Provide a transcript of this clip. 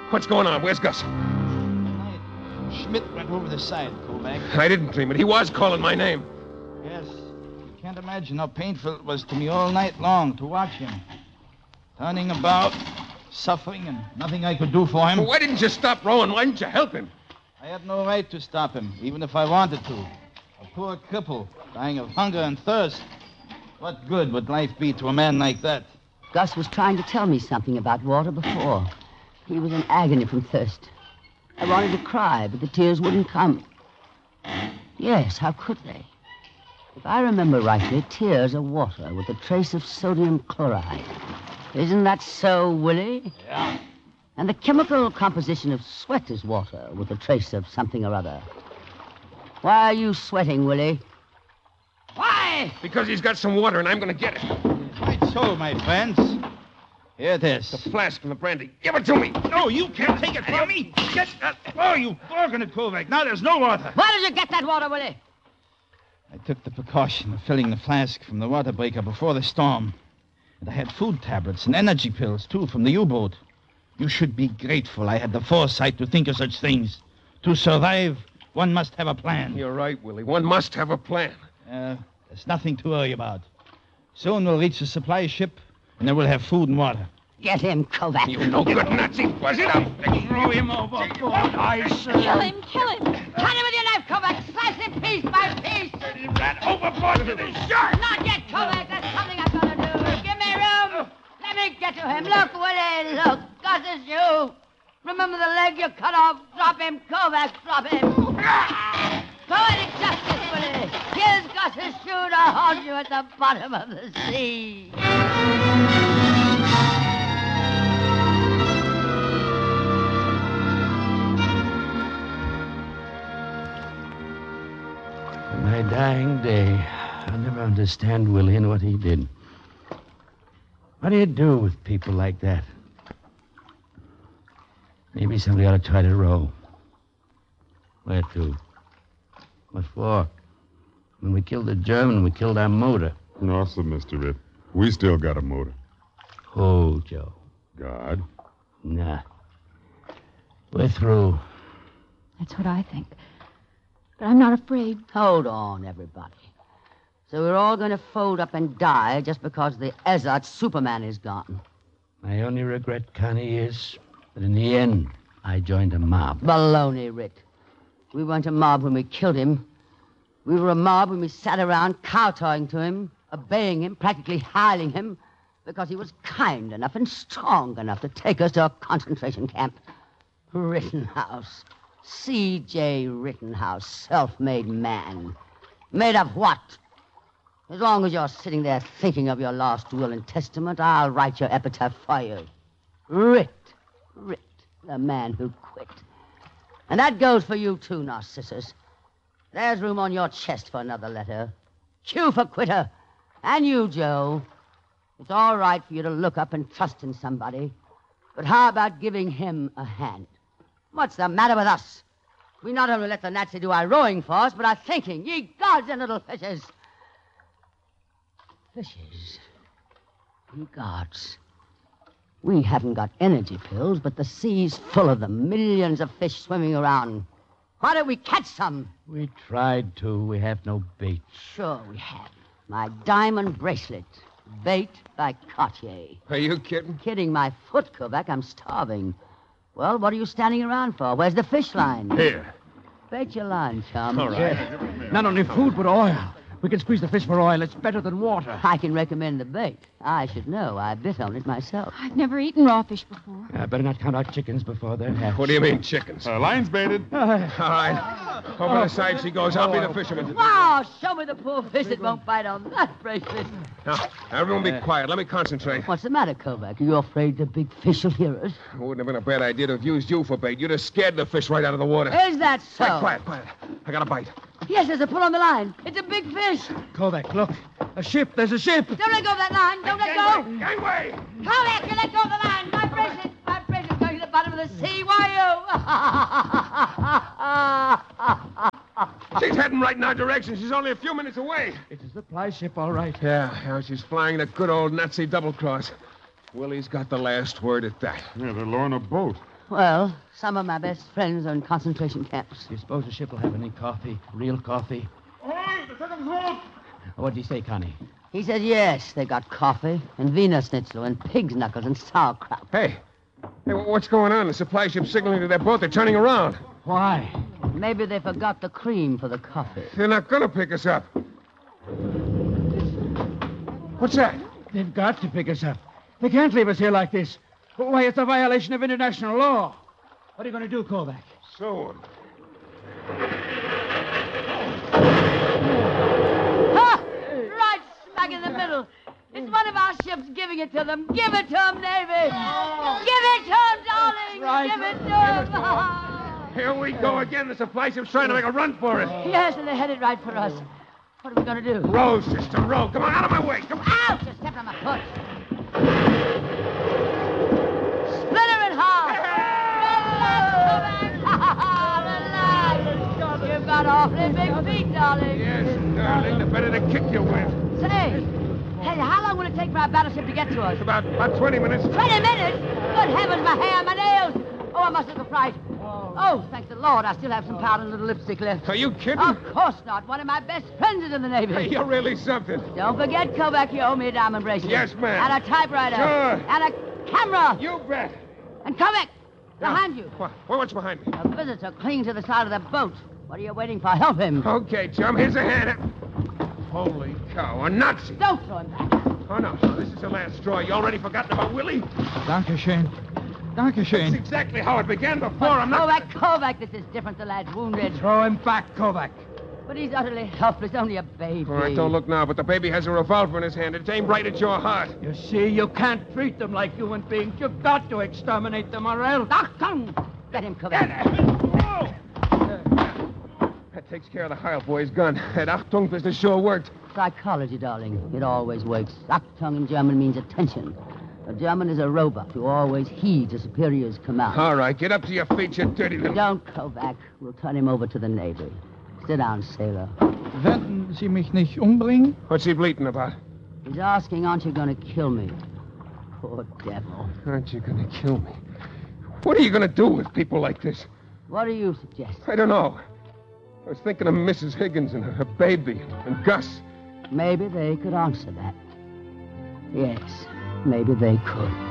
What's going on? Where's Gus? Schmidt went over the side, Kovac. I didn't dream it. He was calling my name. Yes. You can't imagine how painful it was to me all night long to watch him. Turning about, suffering, and nothing I could do for him. Well, why didn't you stop rowing? Why didn't you help him? I had no right to stop him, even if I wanted to. A poor cripple, dying of hunger and thirst. What good would life be to a man like that? Gus was trying to tell me something about water before. He was in agony from thirst. I wanted to cry, but the tears wouldn't come. Yes, how could they? If I remember rightly, tears are water with a trace of sodium chloride. Isn't that so, Willie? Yeah. And the chemical composition of sweat is water with a trace of something or other. Why are you sweating, Willie? Why? Because he's got some water and I'm going to get it. Quite so, my friends. Here it is. The flask and the brandy. Give it to me. No, you can't take it from me. Get that. Oh, you bargained it, Kovac. Now there's no water. Where did you get that water, Willie? I took the precaution of filling the flask from the water breaker before the storm. And I had food tablets and energy pills, too, from the U-boat. You should be grateful I had the foresight to think of such things. To survive, one must have a plan. You're right, Willie. One must have a plan. There's nothing to worry about. Soon we'll reach the supply ship, and then we'll have food and water. Get him, Kovac. You no good Nazi. Buzz it up. Throw him overboard, I say. Kill him, kill him. Cut him with your knife, Kovac. Slice him piece by piece. He ran overboard to the shark. Not yet, Kovac. There's something I've got to do. Give me room. Let me get to him. Look, Willie, look. Gus is you. Remember the leg you cut off? Drop him, Kovac. Drop him. Poetic justice, Willie. Here's Gus's shoe to haunt you at the bottom of the sea. In my dying day, I'll never understand Willie and what he did. What do you do with people like that? Maybe somebody ought to try to row. Where to? What for? When we killed the German, we killed our motor. No, sir, Mr. Ritt. We still got a motor. Oh, Joe. God. Nah. We're through. That's what I think. But I'm not afraid. Hold on, everybody. So we're all going to fold up and die just because the Ezard Superman is gone. My only regret, Connie, is that in the end, I joined a mob. Baloney, Rick. We weren't a mob when we killed him. We were a mob when we sat around kowtowing to him, obeying him, practically hiling him, because he was kind enough and strong enough to take us to a concentration camp. Rittenhouse. C.J. Rittenhouse, self-made man. Made of what? As long as you're sitting there thinking of your last will and testament, I'll write your epitaph for you. Rit, the man who quit. And that goes for you, too, Narcissus. There's room on your chest for another letter. Q for quitter. And you, Joe. It's all right for you to look up and trust in somebody. But how about giving him a hand? What's the matter with us? We not only let the Nazi do our rowing for us, but our thinking. Ye gods and little fishes. Fishes? Ye gods. We haven't got energy pills, but the sea's full of them. Millions of fish swimming around. Why don't we catch some? We tried to. We have no bait. Sure we have. My diamond bracelet. Bait by Cartier. Are you kidding? Kidding my foot, Kovac. I'm starving. Well, what are you standing around for? Where's the fish line? Here. Bait your line, chum. All right. Not only food, but oil. We can squeeze the fish for oil. It's better than water. I can recommend the bait. I should know. I bit on it myself. I've never eaten raw fish before. Better not count our chickens before they're hatched. What do you mean, chickens? Line's baited. All right. Over the side she goes. I'll be the fisherman. Wow, show me the poor fish that won't bite on that bracelet. Now, everyone be quiet. Let me concentrate. What's the matter, Kovac? Are you afraid the big fish will hear us? It wouldn't have been a bad idea to have used you for bait. You'd have scared the fish right out of the water. Is that so? Quiet. I got a bite. Yes, there's a pull on the line. It's a big fish. Kovac, look. A ship. There's a ship. Don't let go of that line. Don't let go. Gangway! Kovac, you let go of the line. My bracelet going to the bottom of the sea. Why you? She's heading right in our direction. She's only a few minutes away. It's a supply ship, all right. Yeah, she's flying the good old Nazi double-cross. Willie's got the last word at that. Yeah, they're lowering a boat. Well, some of my best friends are in concentration camps. Do you suppose the ship will have any coffee? Real coffee? What did he say, Connie? He says yes, they got coffee and Wiener Schnitzel and pig's knuckles and sauerkraut. Hey, what's going on? The supply ship's signaling to their boat. They're turning around. Why? Maybe they forgot the cream for the coffee. They're not going to pick us up. What's that? They've got to pick us up. They can't leave us here like this. Why, it's a violation of international law. What are you going to do, Kovac? So, Ha! Right smack in the middle. It's one of our ships giving it to them. Give it to them, Navy. Give it to them, darling. Right. Give it to them. here we go again. The supply ship's trying to make a run for it. Yes, and they're headed right for us. What are we going to do? Row, sister, row. Come on, out of my way. Come on. Ouch! You stepped on my foot. Splinter in half. Relax. You've got awfully big feet, darling. Yes, darling, the better to kick you with. Say, hey, how long will it take for our battleship to get to us? About 20 minutes. 20 minutes? Good heavens, my hair, my nails. Oh, I must look a fright. Oh, thank the Lord, I still have some powder and a little lipstick left. Are you kidding? Of course not. One of my best friends is in the Navy. Hey, you're really something. Don't forget, Kovac, you owe me a diamond bracelet. Yes, ma'am. And a typewriter. Sure. And a camera. You bet. And Kovac, behind you. What's behind me? A visitor clinging to the side of the boat. What are you waiting for? Help him. Okay, chum, here's a hand. Holy cow, a Nazi. Don't throw him back. Oh, no, this is the last straw. You already forgotten about Willie? Dankeschön. That's Dankeschön. exactly how it began before. I'm not... Kovac, this is different. The lad's wounded. Throw him back, Kovac. But he's utterly helpless, only a baby. All right, don't look now, but the baby has a revolver in his hand. It's aimed right at your heart. You see, you can't treat them like human beings. You've got to exterminate them or else. Achtung! Get him, Kovac. That takes care of the Heil boy's gun. That Achtung business sure worked. Psychology, darling. It always works. Achtung in German means attention. A German is a robot who always heeds a superior's command. All right, get up to your feet, you dirty little... Don't go back. We'll turn him over to the Navy. Sit down, sailor. Werden Sie mich nicht umbringen? What's he bleating about? He's asking, aren't you going to kill me? Poor devil. Aren't you going to kill me? What are you going to do with people like this? What do you suggest? I don't know. I was thinking of Mrs. Higgins and her baby and Gus. Maybe they could answer that. Yes, maybe they could.